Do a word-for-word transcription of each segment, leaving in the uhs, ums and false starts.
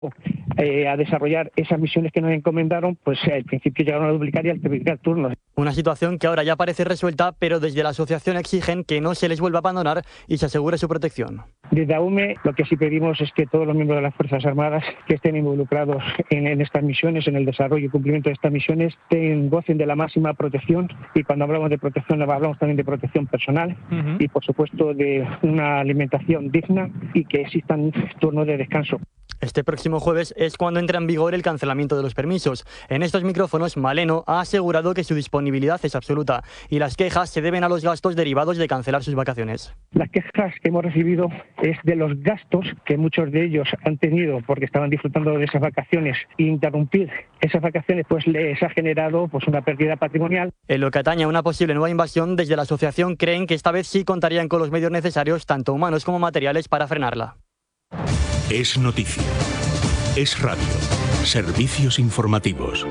Eh, a desarrollar esas misiones que nos encomendaron, pues al principio llegaron a duplicar y al triplicar turnos. Una situación que ahora ya parece resuelta, pero desde la asociación exigen que no se les vuelva a abandonar y se asegure su protección. Desde A U M E lo que sí pedimos es que todos los miembros de las Fuerzas Armadas que estén involucrados en, en estas misiones, en el desarrollo y cumplimiento de estas misiones, ten, gocen de la máxima protección, y cuando hablamos de protección hablamos también de protección personal uh-huh. y por supuesto de una alimentación digna y que existan turnos de descanso. Este próximo jueves es cuando entra en vigor el cancelamiento de los permisos. En estos micrófonos, Maleno ha asegurado que su disponibilidad es absoluta y las quejas se deben a los gastos derivados de cancelar sus vacaciones. Las quejas que hemos recibido es de los gastos que muchos de ellos han tenido porque estaban disfrutando de esas vacaciones, e interrumpir esas vacaciones pues les ha generado pues una pérdida patrimonial. En lo que atañe a una posible nueva invasión, desde la asociación creen que esta vez sí contarían con los medios necesarios, tanto humanos como materiales, para frenarla. Es noticia. Es radio. Servicios informativos.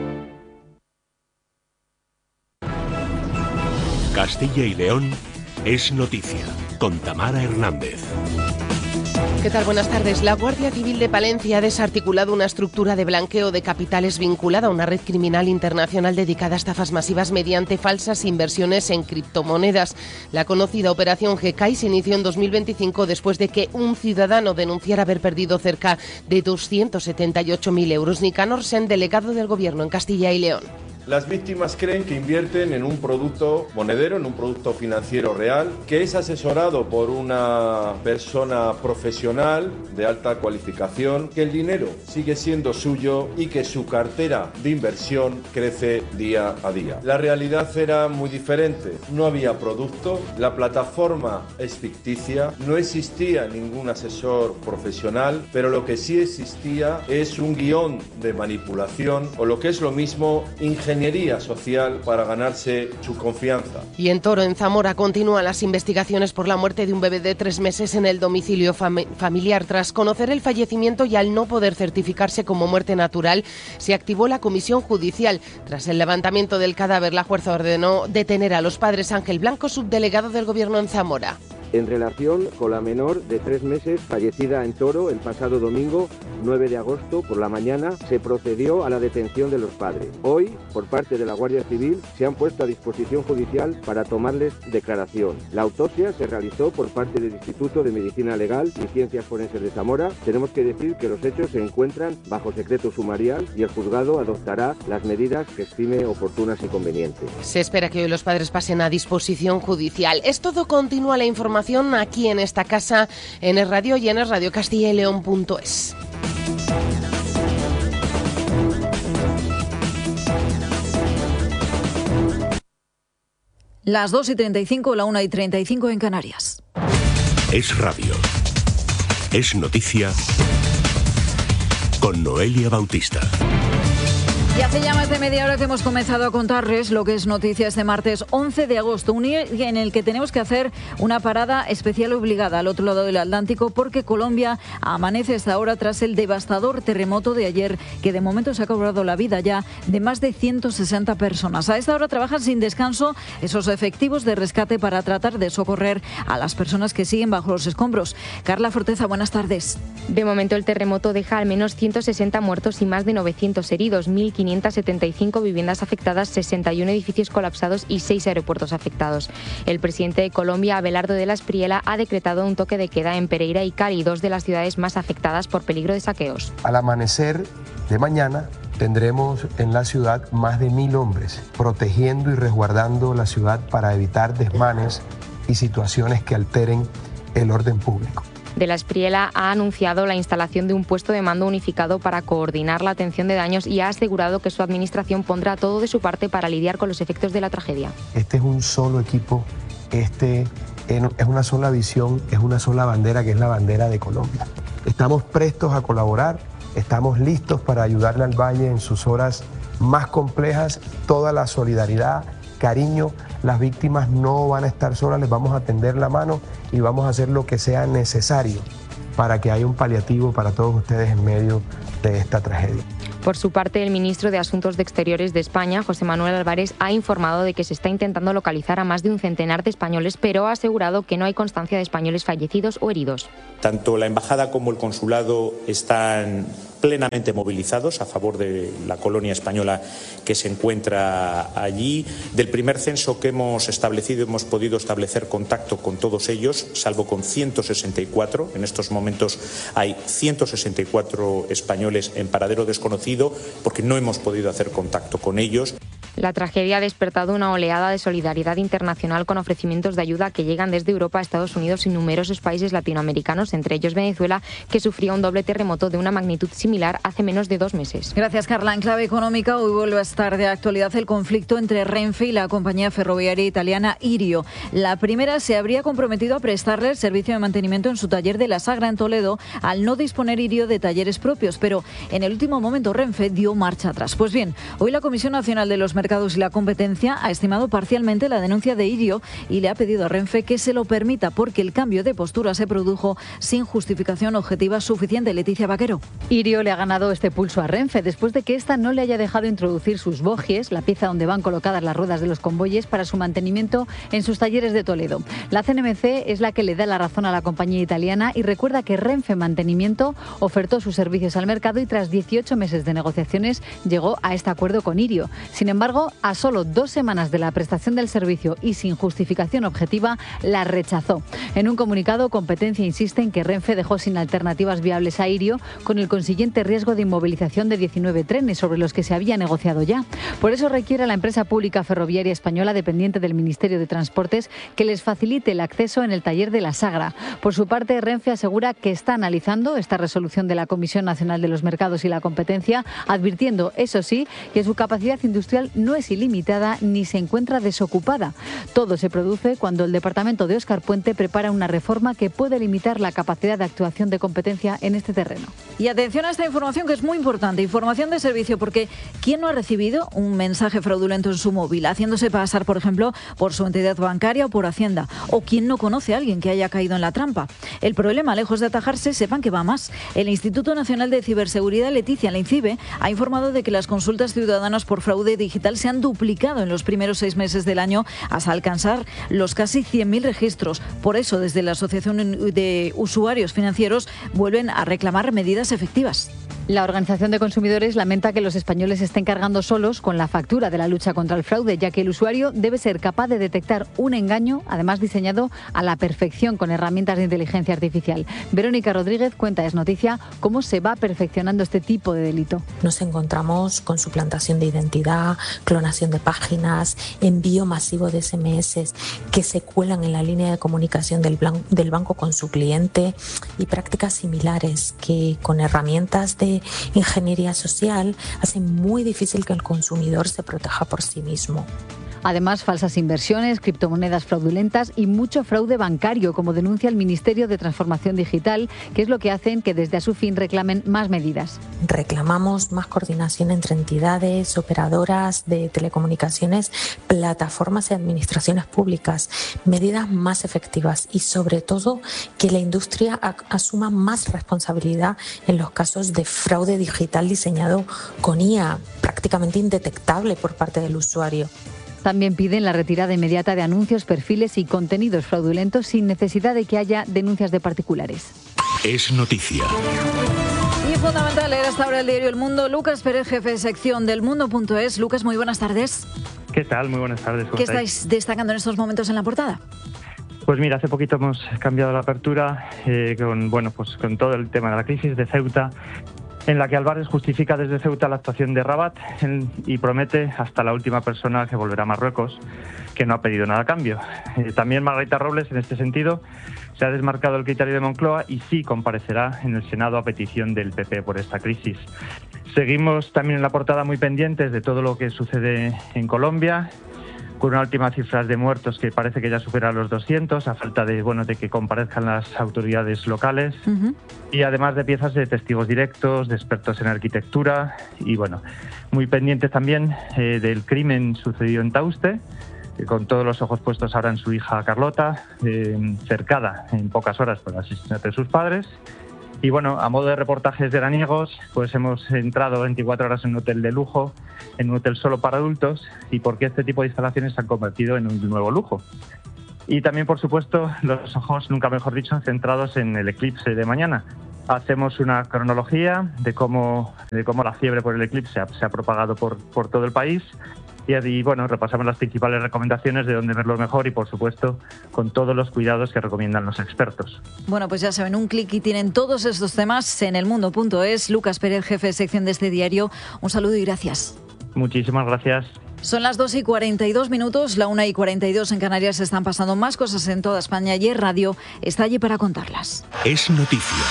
Castilla y León es noticia. Con Tamara Hernández. ¿Qué tal? Buenas tardes. La Guardia Civil de Palencia ha desarticulado una estructura de blanqueo de capitales vinculada a una red criminal internacional dedicada a estafas masivas mediante falsas inversiones en criptomonedas. La conocida Operación G K I se inició en dos mil veinticinco después de que un ciudadano denunciara haber perdido cerca de doscientos setenta y ocho mil euros. Nicanor Sen, delegado del Gobierno en Castilla y León. Las víctimas creen que invierten en un producto monedero, en un producto financiero real, que es asesorado por una persona profesional de alta cualificación, que el dinero sigue siendo suyo y que su cartera de inversión crece día a día. La realidad era muy diferente. No había producto, la plataforma es ficticia, no existía ningún asesor profesional, pero lo que sí existía es un guión de manipulación o lo que es lo mismo, ingeniería social para ganarse su confianza. Y en Toro, en Zamora, continúan las investigaciones por la muerte de un bebé de tres meses en el domicilio fam- familiar. Tras conocer el fallecimiento y al no poder certificarse como muerte natural, se activó la comisión judicial. Tras el levantamiento del cadáver, la jueza ordenó detener a los padres. Ángel Blanco, subdelegado del Gobierno en Zamora. En relación con la menor de tres meses fallecida en Toro el pasado domingo nueve de agosto por la mañana, se procedió a la detención de los padres. Hoy, por parte de la Guardia Civil, se han puesto a disposición judicial para tomarles declaración. La autopsia se realizó por parte del Instituto de Medicina Legal y Ciencias Forenses de Zamora. Tenemos que decir que los hechos se encuentran bajo secreto sumarial y el juzgado adoptará las medidas que estime oportunas y convenientes. Se espera que hoy los padres pasen a disposición judicial. Es todo. Continúa la información aquí en esta casa, en el radio y en el radio castilla y león punto es. Las dos y treinta y cinco, la una y treinta y cinco en Canarias. Es radio. Es noticia. Con Noelia Bautista. Y hace ya más de media hora que hemos comenzado a contarles lo que es noticia este martes once de agosto, un día en el que tenemos que hacer una parada especial obligada al otro lado del Atlántico porque Colombia amanece hasta ahora tras el devastador terremoto de ayer que de momento se ha cobrado la vida ya de más de ciento sesenta personas. A esta hora trabajan sin descanso esos efectivos de rescate para tratar de socorrer a las personas que siguen bajo los escombros. Carla Forteza, buenas tardes. De momento el terremoto deja al menos ciento sesenta muertos y más de novecientos heridos, mil quinientas setenta y cinco viviendas afectadas, sesenta y uno edificios colapsados y seis aeropuertos afectados. El presidente de Colombia, Abelardo de la Espriella, ha decretado un toque de queda en Pereira y Cali, dos de las ciudades más afectadas por peligro de saqueos. Al amanecer de mañana tendremos en la ciudad más de mil hombres protegiendo y resguardando la ciudad para evitar desmanes y situaciones que alteren el orden público. De la Espriella ha anunciado la instalación de un puesto de mando unificado para coordinar la atención de daños y ha asegurado que su administración pondrá todo de su parte para lidiar con los efectos de la tragedia. Este es un solo equipo, este es una sola visión, es una sola bandera que es la bandera de Colombia. Estamos prestos a colaborar, estamos listos para ayudarle al Valle en sus horas más complejas, toda la solidaridad, cariño. Las víctimas no van a estar solas, les vamos a tender la mano y vamos a hacer lo que sea necesario para que haya un paliativo para todos ustedes en medio de esta tragedia. Por su parte, el ministro de Asuntos de Exteriores de España, José Manuel Álvarez, ha informado de que se está intentando localizar a más de un centenar de españoles, pero ha asegurado que no hay constancia de españoles fallecidos o heridos. Tanto la embajada como el consulado están plenamente movilizados a favor de la colonia española que se encuentra allí. Del primer censo que hemos establecido, hemos podido establecer contacto con todos ellos, salvo con ciento sesenta y cuatro. En estos momentos hay ciento sesenta y cuatro españoles en paradero desconocido porque no hemos podido hacer contacto con ellos. La tragedia ha despertado una oleada de solidaridad internacional con ofrecimientos de ayuda que llegan desde Europa a Estados Unidos y numerosos países latinoamericanos, entre ellos Venezuela, que sufría un doble terremoto de una magnitud similar hace menos de dos meses. Gracias, Carla. En clave económica, hoy vuelve a estar de actualidad el conflicto entre Renfe y la compañía ferroviaria italiana Irio. La primera se habría comprometido a prestarle el servicio de mantenimiento en su taller de La Sagra, en Toledo, al no disponer Irio de talleres propios, pero en el último momento Renfe dio marcha atrás. Pues bien, hoy la Comisión Nacional de los Mercados y la Competencia ha estimado parcialmente la denuncia de Irio y le ha pedido a Renfe que se lo permita porque el cambio de postura se produjo sin justificación objetiva suficiente. Leticia Vaquero. Irio le ha ganado este pulso a Renfe después de que ésta no le haya dejado introducir sus bogies, la pieza donde van colocadas las ruedas de los convoyes, para su mantenimiento en sus talleres de Toledo. La C N M C es la que le da la razón a la compañía italiana y recuerda que Renfe Mantenimiento ofertó sus servicios al mercado y tras dieciocho meses de negociaciones llegó a este acuerdo con Irio. Sin embargo, a solo dos semanas de la prestación del servicio y sin justificación objetiva, la rechazó. En un comunicado, Competencia insiste en que Renfe dejó sin alternativas viables a Irio, con el consiguiente riesgo de inmovilización de diecinueve trenes sobre los que se había negociado ya. Por eso requiere a la empresa pública ferroviaria española dependiente del Ministerio de Transportes que les facilite el acceso en el taller de La Sagra. Por su parte, Renfe asegura que está analizando esta resolución de la Comisión Nacional de los Mercados y la Competencia, advirtiendo, eso sí, que su capacidad industrial no es ilimitada ni se encuentra desocupada. Todo se produce cuando el departamento de Óscar Puente prepara una reforma que puede limitar la capacidad de actuación de Competencia en este terreno. Y atención a esta información que es muy importante, información de servicio, porque ¿quién no ha recibido un mensaje fraudulento en su móvil, haciéndose pasar, por ejemplo, por su entidad bancaria o por Hacienda? ¿O quién no conoce a alguien que haya caído en la trampa? El problema, lejos de atajarse, sepan que va más. El Instituto Nacional de Ciberseguridad, Leticia, la INCIBE, ha informado de que las consultas ciudadanas por fraude digital se han duplicado en los primeros seis meses del año hasta alcanzar los casi cien mil registros. Por eso, desde la Asociación de Usuarios Financieros vuelven a reclamar medidas efectivas. La Organización de Consumidores lamenta que los españoles estén cargando solos con la factura de la lucha contra el fraude, ya que el usuario debe ser capaz de detectar un engaño, además diseñado a la perfección con herramientas de inteligencia artificial. Verónica Rodríguez cuenta, Es Noticia, cómo se va perfeccionando este tipo de delito. Nos encontramos con suplantación de identidad, clonación de páginas, envío masivo de ese eme ese que se cuelan en la línea de comunicación del, blan- del banco con su cliente y prácticas similares que con herramientas de ingeniería social hacen muy difícil que el consumidor se proteja por sí mismo. Además, falsas inversiones, criptomonedas fraudulentas y mucho fraude bancario, como denuncia el Ministerio de Transformación Digital, que es lo que hacen que desde a su fin reclamen más medidas. Reclamamos más coordinación entre entidades, operadoras de telecomunicaciones, plataformas y administraciones públicas, medidas más efectivas y, sobre todo, que la industria asuma más responsabilidad en los casos de fraude digital diseñado con I A, prácticamente indetectable por parte del usuario. También piden la retirada inmediata de anuncios, perfiles y contenidos fraudulentos sin necesidad de que haya denuncias de particulares. Es noticia. Y es fundamental leer hasta ahora el diario El Mundo. Lucas Pérez, jefe de sección del Mundo punto es. Lucas, muy buenas tardes. ¿Qué tal? Muy buenas tardes. ¿Qué estáis? estáis destacando en estos momentos en la portada? Pues mira, hace poquito hemos cambiado la apertura eh, con, bueno, pues con todo el tema de la crisis de Ceuta, en la que Álvarez justifica desde Ceuta la actuación de Rabat en, y promete hasta la última persona que volverá a Marruecos, que no ha pedido nada a cambio. Eh, también Margarita Robles, en este sentido, se ha desmarcado el criterio de Moncloa y sí comparecerá en el Senado a petición del P P por esta crisis. Seguimos también en la portada muy pendientes de todo lo que sucede en Colombia, con una última cifra de muertos que parece que ya supera los doscientos, a falta de, bueno, de que comparezcan las autoridades locales. Uh-huh. Y además de piezas de testigos directos, de expertos en arquitectura y, bueno, muy pendientes también eh, del crimen sucedido en Tauste, eh, con todos los ojos puestos ahora en su hija Carlota, eh, cercada en pocas horas por el asesinato de sus padres. Y bueno, a modo de reportajes veraniegos, pues hemos entrado veinticuatro horas en un hotel de lujo, en un hotel solo para adultos, y por qué este tipo de instalaciones se han convertido en un nuevo lujo. Y también, por supuesto, los ojos, nunca mejor dicho, centrados en el eclipse de mañana, hacemos una cronología de cómo, de cómo la fiebre por el eclipse se ha, se ha propagado por, por todo el país. Y, y bueno, repasamos las principales recomendaciones de dónde verlo mejor y, por supuesto, con todos los cuidados que recomiendan los expertos. Bueno, pues ya saben, un clic y tienen todos estos temas en elmundo punto es. Lucas Pérez, jefe de sección de este diario, un saludo y gracias. Muchísimas gracias. Son las dos y cuarenta y dos minutos, la una y cuarenta y dos en Canarias. Están pasando más cosas en toda España y Es Radio está allí para contarlas. Es noticia.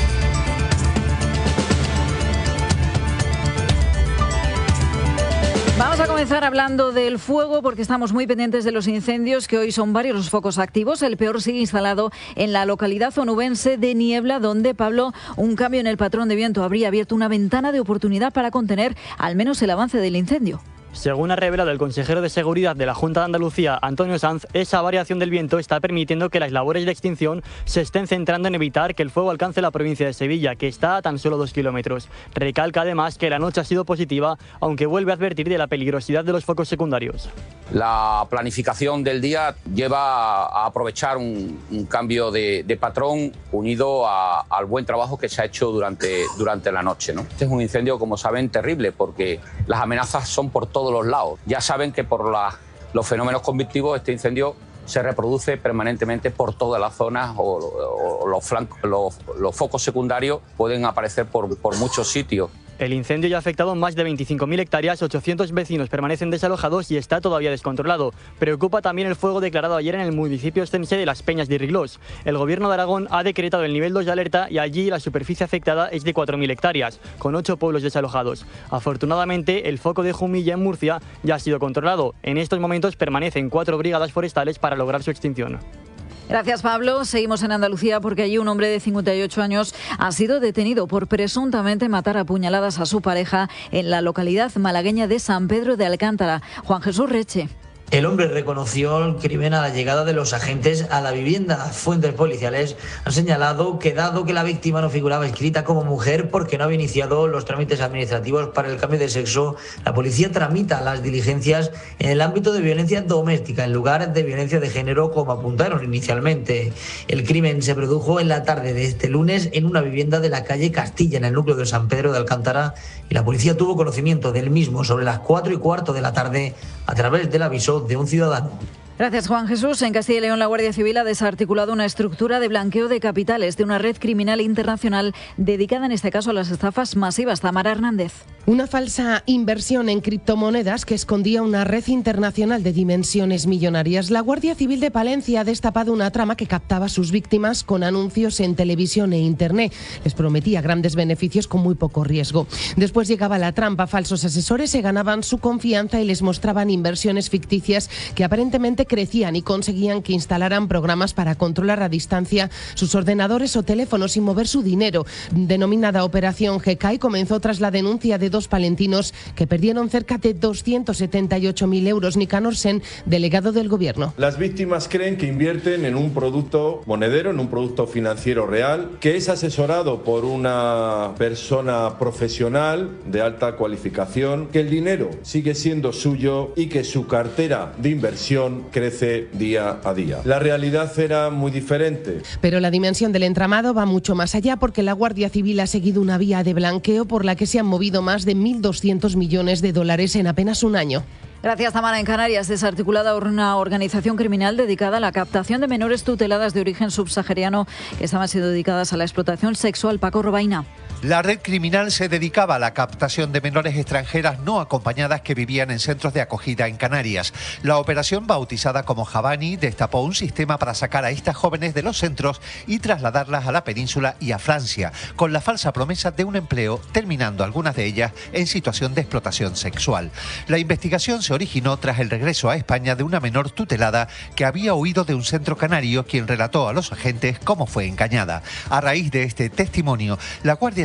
Vamos a comenzar hablando del fuego porque estamos muy pendientes de los incendios, que hoy son varios los focos activos. El peor sigue instalado en la localidad onubense de Niebla, donde, Pablo, un cambio en el patrón de viento habría abierto una ventana de oportunidad para contener al menos el avance del incendio. Según ha revelado el consejero de Seguridad de la Junta de Andalucía, Antonio Sanz, esa variación del viento está permitiendo que las labores de extinción se estén centrando en evitar que el fuego alcance la provincia de Sevilla, que está a tan solo dos kilómetros. Recalca además que la noche ha sido positiva, aunque vuelve a advertir de la peligrosidad de los focos secundarios. La planificación del día lleva a aprovechar un, un cambio de, de patrón unido a, al buen trabajo que se ha hecho durante, durante la noche, ¿no? Este es un incendio, como saben, terrible, porque las amenazas son por todos los lados. Ya saben que por la, los fenómenos convectivos este incendio se reproduce permanentemente por todas las zonas o, o, o los, flancos, los, los focos secundarios pueden aparecer por, por muchos sitios. El incendio ya ha afectado más de veinticinco mil hectáreas, ochocientos vecinos permanecen desalojados y está todavía descontrolado. Preocupa también el fuego declarado ayer en el municipio estense de Las Peñas de Irriglós. El gobierno de Aragón ha decretado el nivel dos de alerta y allí la superficie afectada es de cuatro mil hectáreas, con ocho pueblos desalojados. Afortunadamente, el foco de Jumilla en Murcia ya ha sido controlado. En estos momentos permanecen cuatro brigadas forestales para lograr su extinción. Gracias, Pablo. Seguimos en Andalucía porque allí un hombre de cincuenta y ocho años ha sido detenido por presuntamente matar a puñaladas a su pareja en la localidad malagueña de San Pedro de Alcántara. Juan Jesús Reche. El hombre reconoció el crimen a la llegada de los agentes a la vivienda. Fuentes policiales han señalado que, dado que la víctima no figuraba inscrita como mujer porque no había iniciado los trámites administrativos para el cambio de sexo, la policía tramita las diligencias en el ámbito de violencia doméstica en lugar de violencia de género, como apuntaron inicialmente. El crimen se produjo en la tarde de este lunes en una vivienda de la calle Castilla, en el núcleo de San Pedro de Alcántara, y la policía tuvo conocimiento del mismo sobre las cuatro y cuarto de la tarde a través del aviso de un ciudadano. Gracias, Juan Jesús. En Castilla y León, la Guardia Civil ha desarticulado una estructura de blanqueo de capitales de una red criminal internacional dedicada, en este caso, a las estafas masivas. Tamara Hernández. Una falsa inversión en criptomonedas que escondía una red internacional de dimensiones millonarias. La Guardia Civil de Palencia ha destapado una trama que captaba a sus víctimas con anuncios en televisión e internet. Les prometía grandes beneficios con muy poco riesgo. Después llegaba la trampa. Falsos asesores se ganaban su confianza y les mostraban inversiones ficticias que aparentemente crecían y conseguían que instalaran programas para controlar a distancia sus ordenadores o teléfonos y mover su dinero. Denominada Operación G K I, comenzó tras la denuncia de dos palentinos que perdieron cerca de doscientos setenta y ocho mil euros. Nicanor Sen, delegado del Gobierno. Las víctimas creen que invierten en un producto monedero, en un producto financiero real, que es asesorado por una persona profesional de alta cualificación, que el dinero sigue siendo suyo y que su cartera de inversión crece día a día. La realidad era muy diferente. Pero la dimensión del entramado va mucho más allá, porque la Guardia Civil ha seguido una vía de blanqueo por la que se han movido más de mil doscientos millones de dólares en apenas un año. Gracias, Tamara. En Canarias, desarticulada una organización criminal dedicada a la captación de menores tuteladas de origen subsahariano que estaban siendo dedicadas a la explotación sexual. Paco Robaina. La red criminal se dedicaba a la captación de menores extranjeras no acompañadas que vivían en centros de acogida en Canarias. La operación, bautizada como Javani, destapó un sistema para sacar a estas jóvenes de los centros y trasladarlas a la península y a Francia, con la falsa promesa de un empleo, terminando algunas de ellas en situación de explotación sexual. La investigación se originó tras el regreso a España de una menor tutelada que había huido de un centro canario, quien relató a los agentes cómo fue engañada. A raíz de este testimonio, la Guardia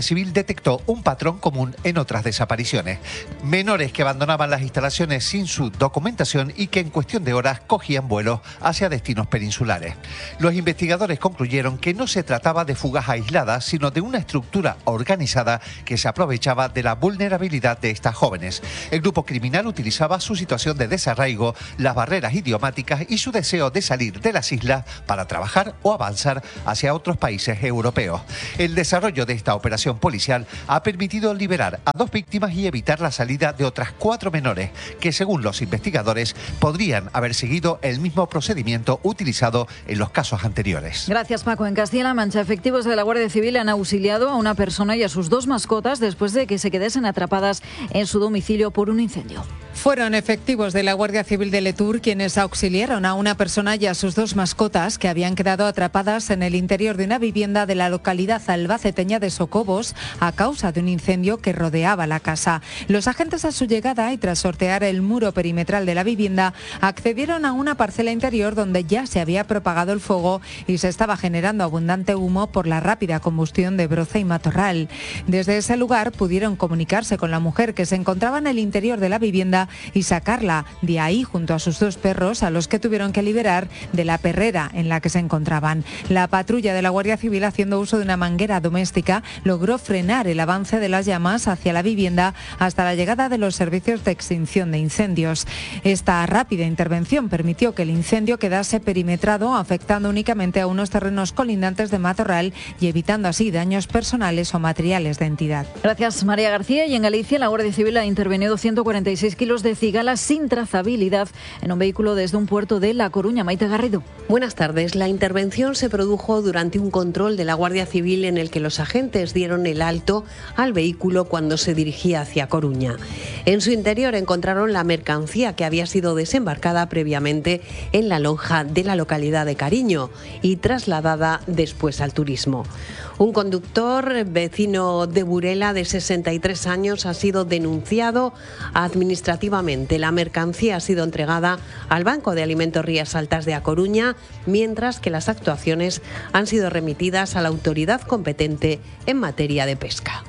Guardia Civil detectó un patrón común en otras desapariciones. Menores que abandonaban las instalaciones sin su documentación y que en cuestión de horas cogían vuelos hacia destinos peninsulares. Los investigadores concluyeron que no se trataba de fugas aisladas, sino de una estructura organizada que se aprovechaba de la vulnerabilidad de estas jóvenes. El grupo criminal utilizaba su situación de desarraigo, las barreras idiomáticas y su deseo de salir de las islas para trabajar o avanzar hacia otros países europeos. El desarrollo de esta operación policial ha permitido liberar a dos víctimas y evitar la salida de otras cuatro menores que, según los investigadores, podrían haber seguido el mismo procedimiento utilizado en los casos anteriores. Gracias, Paco. En Castilla-La Mancha, efectivos de la Guardia Civil han auxiliado a una persona y a sus dos mascotas después de que se quedasen atrapadas en su domicilio por un incendio. Fueron efectivos de la Guardia Civil de Letur quienes auxiliaron a una persona y a sus dos mascotas que habían quedado atrapadas en el interior de una vivienda de la localidad albaceteña de Socobos a causa de un incendio que rodeaba la casa. Los agentes, a su llegada y tras sortear el muro perimetral de la vivienda, accedieron a una parcela interior donde ya se había propagado el fuego y se estaba generando abundante humo por la rápida combustión de broza y matorral. Desde ese lugar pudieron comunicarse con la mujer que se encontraba en el interior de la vivienda y sacarla de ahí junto a sus dos perros, a los que tuvieron que liberar de la perrera en la que se encontraban. La patrulla de la Guardia Civil, haciendo uso de una manguera doméstica, logró frenar el avance de las llamas hacia la vivienda hasta la llegada de los servicios de extinción de incendios. Esta rápida intervención permitió que el incendio quedase perimetrado, afectando únicamente a unos terrenos colindantes de matorral y evitando así daños personales o materiales de entidad. Gracias, María García. Y en Galicia, la Guardia Civil ha intervenido ciento cuarenta y seis kilos de cigalas sin trazabilidad en un vehículo desde un puerto de La Coruña. Maite Garrido. Buenas tardes. La intervención se produjo durante un control de la Guardia Civil en el que los agentes dieron el alto al vehículo cuando se dirigía hacia Coruña. En su interior encontraron la mercancía que había sido desembarcada previamente en la lonja de la localidad de Cariño y trasladada después al turismo. Un conductor vecino de Burela de sesenta y tres años ha sido denunciado administrativamente. La mercancía ha sido entregada al Banco de Alimentos Rías Altas de A Coruña, mientras que las actuaciones han sido remitidas a la autoridad competente en materia de pesca.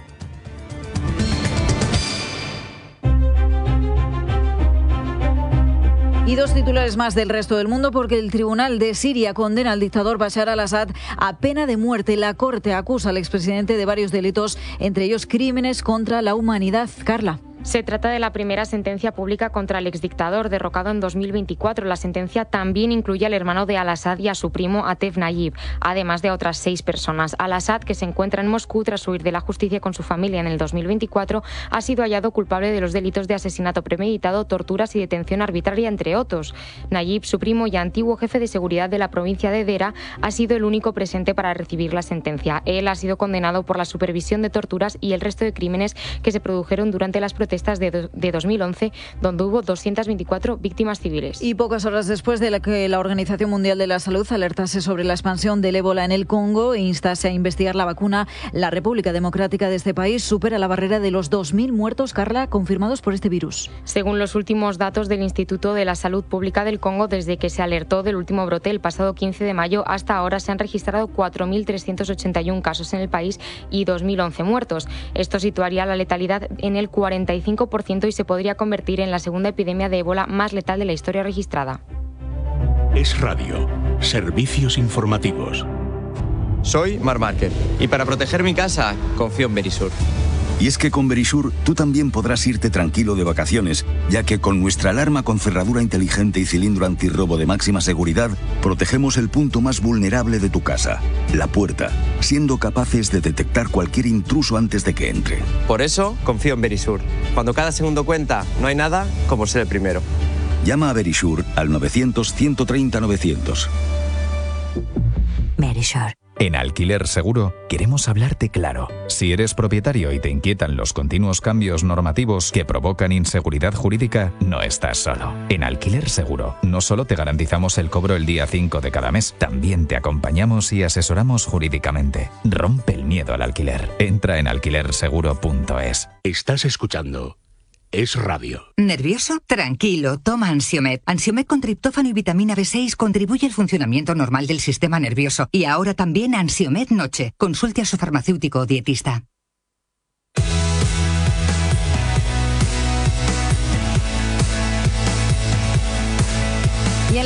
Y dos titulares más del resto del mundo, porque el Tribunal de Siria condena al dictador Bashar al-Assad a pena de muerte. La Corte acusa al expresidente de varios delitos, entre ellos crímenes contra la humanidad. Carla. Se trata de la primera sentencia pública contra el exdictador, derrocado en dos mil veinticuatro. La sentencia también incluye al hermano de al-Assad y a su primo Atef Nayib, además de otras seis personas. Al-Assad, que se encuentra en Moscú tras huir de la justicia con su familia en el dos mil veinticuatro, ha sido hallado culpable de los delitos de asesinato premeditado, torturas y detención arbitraria, entre otros. Nayib, su primo y antiguo jefe de seguridad de la provincia de Dera, ha sido el único presente para recibir la sentencia. Él ha sido condenado por la supervisión de torturas y el resto de crímenes que se produjeron durante las protestas de, de dos mil once, donde hubo doscientas veinticuatro víctimas civiles. Y pocas horas después de la que la Organización Mundial de la Salud alertase sobre la expansión del ébola en el Congo e instase a investigar la vacuna, la República Democrática de este país supera la barrera de los dos mil muertos, Carla, confirmados por este virus. Según los últimos datos del Instituto de la Salud Pública del Congo, desde que se alertó del último brote el pasado quince de mayo hasta ahora se han registrado cuatro mil trescientos ochenta y uno casos en el país y dos mil once muertos. Esto situaría la letalidad en el cuarenta y cinco por ciento y se podría convertir en la segunda epidemia de ébola más letal de la historia registrada. Es Radio, servicios informativos. Soy Mar Márquez y para proteger mi casa confío en Verisur. Y es que con Verisur tú también podrás irte tranquilo de vacaciones, ya que con nuestra alarma con cerradura inteligente y cilindro antirrobo de máxima seguridad, protegemos el punto más vulnerable de tu casa, la puerta, siendo capaces de detectar cualquier intruso antes de que entre. Por eso confío en Verisur. Cuando cada segundo cuenta, no hay nada como ser el primero. Llama a Verisur al novecientos, ciento treinta, novecientos. Verisur. En Alquiler Seguro queremos hablarte claro. Si eres propietario y te inquietan los continuos cambios normativos que provocan inseguridad jurídica, no estás solo. En Alquiler Seguro no solo te garantizamos el cobro el día cinco de cada mes, también te acompañamos y asesoramos jurídicamente. Rompe el miedo al alquiler. Entra en alquiler seguro punto es. Estás escuchando Es Radio. ¿Nervioso? Tranquilo, toma Ansiomed. Ansiomed con triptófano y vitamina B seis contribuye al funcionamiento normal del sistema nervioso. Y ahora también Ansiomed Noche. Consulte a su farmacéutico o dietista.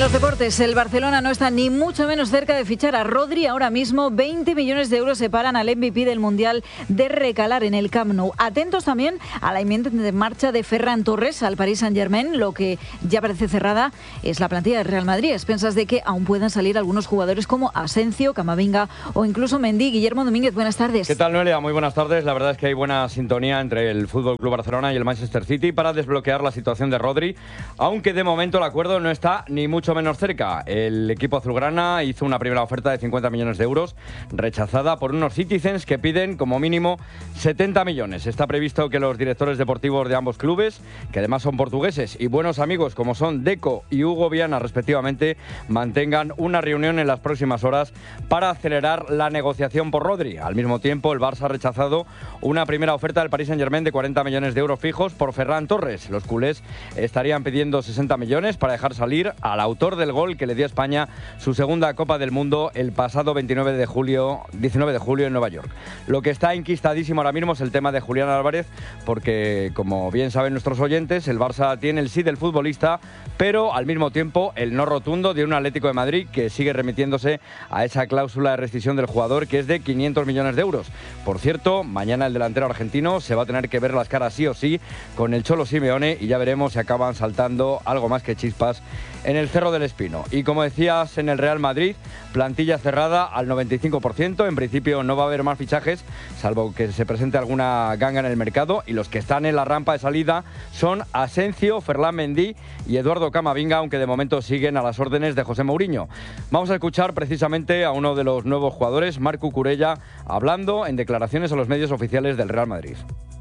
los deportes, el Barcelona no está ni mucho menos cerca de fichar a Rodri. Ahora mismo veinte millones de euros separan al M V P del Mundial de recalar en el Camp Nou. Atentos también a la inminente marcha de Ferran Torres al Paris Saint-Germain. Lo que ya parece cerrada es la plantilla del Real Madrid. A expensas de que aún puedan salir algunos jugadores como Asensio, Camavinga o incluso Mendy. Guillermo Domínguez, buenas tardes. ¿Qué tal, Noelia? Muy buenas tardes. La verdad es que hay buena sintonía entre el F C Barcelona y el Manchester City para desbloquear la situación de Rodri, aunque de momento el acuerdo no está ni mucho menos cerca. El equipo azulgrana hizo una primera oferta de cincuenta millones de euros, rechazada por unos citizens que piden como mínimo setenta millones. Está previsto que los directores deportivos de ambos clubes, que además son portugueses y buenos amigos como son Deco y Hugo Viana respectivamente, mantengan una reunión en las próximas horas para acelerar la negociación por Rodri. Al mismo tiempo, el Barça ha rechazado una primera oferta del Paris Saint-Germain de cuarenta millones de euros fijos por Ferran Torres. Los culés estarían pidiendo sesenta millones para dejar salir al autor del gol que le dio a España su segunda Copa del Mundo el pasado veintinueve de julio, diecinueve de julio en Nueva York. Lo que está enquistadísimo ahora mismo es el tema de Julián Álvarez, porque, como bien saben nuestros oyentes, el Barça tiene el sí del futbolista, pero al mismo tiempo el no rotundo de un Atlético de Madrid que sigue remitiéndose a esa cláusula de rescisión del jugador, que es de quinientos millones de euros. Por cierto, mañana el delantero argentino se va a tener que ver las caras sí o sí con el Cholo Simeone y ya veremos si acaban saltando algo más que chispas en el Cerro del Espino. Y como decías, en el Real Madrid, plantilla cerrada al noventa y cinco por ciento. En principio no va a haber más fichajes, salvo que se presente alguna ganga en el mercado, y los que están en la rampa de salida son Asensio, Ferland Mendy y Eduardo Camavinga, aunque de momento siguen a las órdenes de José Mourinho. Vamos a escuchar precisamente a uno de los nuevos jugadores, Marc Cucurella, hablando en declaraciones a los medios oficiales del Real Madrid.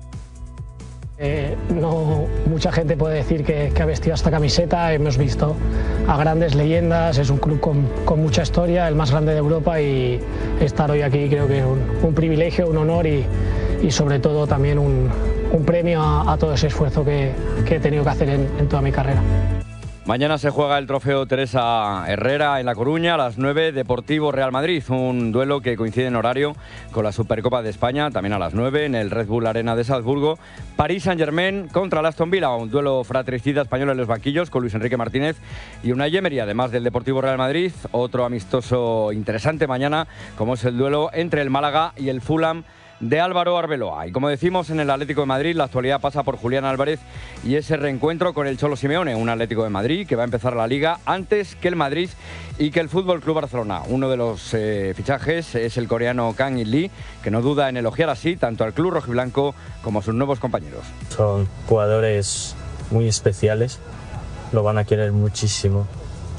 Eh, no mucha gente puede decir que, que ha vestido esta camiseta. Hemos visto a grandes leyendas, es un club con, con mucha historia, el más grande de Europa, y estar hoy aquí creo que es un, un privilegio, un honor y, y sobre todo también un, un premio a, a todo ese esfuerzo que, que he tenido que hacer en, en toda mi carrera. Mañana se juega el trofeo Teresa Herrera en La Coruña a las nueve, Deportivo Real Madrid, un duelo que coincide en horario con la Supercopa de España, también a las nueve en el Red Bull Arena de Salzburgo. Paris Saint-Germain contra el Aston Villa, un duelo fratricida español en los banquillos con Luis Enrique Martínez y Unai Emery, además del Deportivo Real Madrid. Otro amistoso interesante mañana, como es el duelo entre el Málaga y el Fulham de Álvaro Arbeloa. Y como decimos, en el Atlético de Madrid la actualidad pasa por Julián Álvarez y ese reencuentro con el Cholo Simeone, un Atlético de Madrid que va a empezar la Liga antes que el Madrid y que el F C Barcelona. Uno de los eh, fichajes es el coreano Kang In Lee, que no duda en elogiar así tanto al club rojiblanco como a sus nuevos compañeros. Son jugadores muy especiales, lo van a querer muchísimo,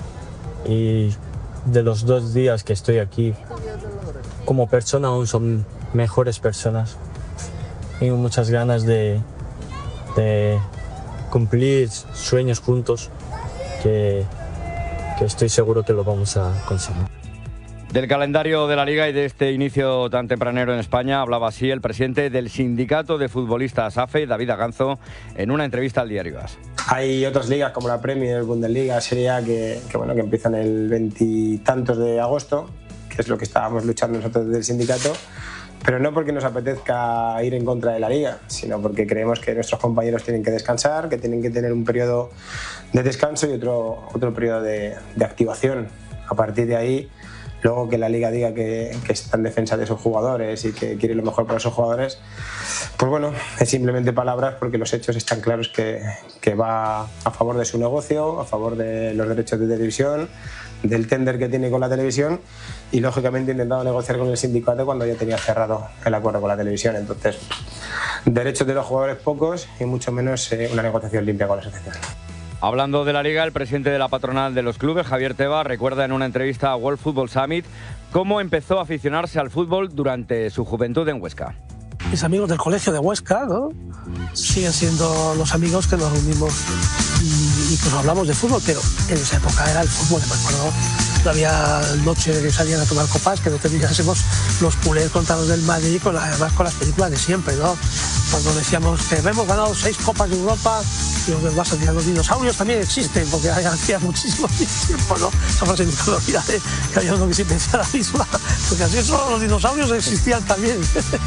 y de los dos días que estoy aquí como persona aún son mejores personas. Tengo muchas ganas de, de cumplir sueños juntos, que, que estoy seguro que lo vamos a conseguir. Del calendario de la Liga y de este inicio tan tempranero en España hablaba así el presidente del Sindicato de Futbolistas A F E, David Aganzo, en una entrevista al diario AS. Hay otras ligas como la Premier, Bundesliga, Serie A, que, que, bueno, que empiezan el veintitantos de agosto, que es lo que estábamos luchando nosotros desde el sindicato, pero no porque nos apetezca ir en contra de la Liga, sino porque creemos que nuestros compañeros tienen que descansar, que tienen que tener un periodo de descanso y otro, otro periodo de, de activación. A partir de ahí, luego que la Liga diga que, que está en defensa de esos jugadores y que quiere lo mejor para esos jugadores, pues bueno, es simplemente palabras, porque los hechos están claros que, que va a favor de su negocio, a favor de los derechos de televisión, del tender que tiene con la televisión, y lógicamente he intentado negociar con el sindicato cuando ya tenía cerrado el acuerdo con la televisión. Entonces, derechos de los jugadores pocos y mucho menos eh, una negociación limpia con la asociación. Hablando de la Liga, el presidente de la patronal de los clubes, Javier Tebas, recuerda en una entrevista a World Football Summit cómo empezó a aficionarse al fútbol durante su juventud en Huesca. Mis amigos del colegio de Huesca, ¿no?, siguen siendo los amigos que nos reunimos y, y pues hablamos de fútbol, pero en esa época era el fútbol. Me acuerdo, no había noche que salían a tomar copas que no teníamos los culés contra los del Madrid, con la, además con las películas de siempre, ¿no? Cuando decíamos que hemos ganado seis copas de Europa, y los del Barça decían, los dinosaurios también existen, porque hacía muchísimo tiempo, ¿no? Esa frase nunca lo olvidaré, que había uno que se pensaba la misma, porque así solo los dinosaurios existían también.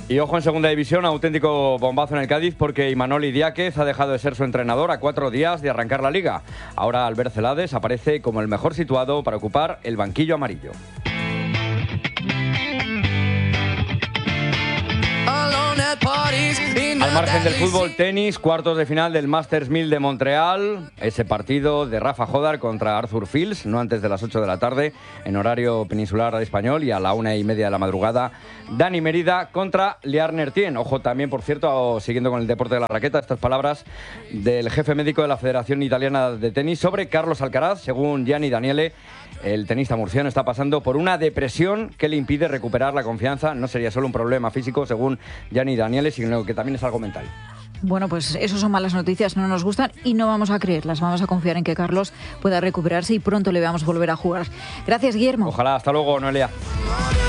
Y ojo en segunda división, auténtico bombazo en el Cádiz porque Imanol Idiáquez ha dejado de ser su entrenador a cuatro días de arrancar la liga. Ahora Albert Celades aparece como el mejor situado para ocupar el banquillo amarillo. Al margen del fútbol, tenis, cuartos de final del Masters mil de Montreal. Ese partido de Rafa Jodar contra Arthur Fields, no antes de las ocho de la tarde, en horario peninsular español, y a la una y media de la madrugada, Dani Merida contra Liar Nertien. Ojo también, por cierto, siguiendo con el deporte de la raqueta, estas palabras del jefe médico de la Federación Italiana de Tenis sobre Carlos Alcaraz. Según Gianni Daniele, el tenista murciano está pasando por una depresión que le impide recuperar la confianza. No sería solo un problema físico, según Gianni Daniele, sino que también es algo mental. Bueno, pues eso son malas noticias, no nos gustan y no vamos a creerlas. Vamos a confiar en que Carlos pueda recuperarse y pronto le veamos volver a jugar. Gracias, Guillermo. Ojalá. Hasta luego, Noelia.